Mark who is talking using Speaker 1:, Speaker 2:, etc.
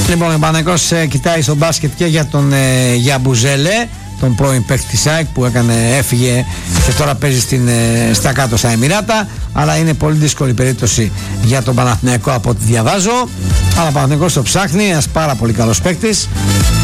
Speaker 1: Λοιπόν, ο Παναθηναϊκός κοιτάει στο μπάσκετ και για τον Γιαμπουζέλε, τον πρώην παίκτη της ΑΕΚ που έφυγε και τώρα παίζει στα κάτω στα Εμιράτα, αλλά είναι πολύ δύσκολη περίπτωση για τον Παναθηναϊκό από ό,τι διαβάζω, αλλά ο Παναθηναϊκός το ψάχνει, ένας πάρα πολύ καλός παίκτης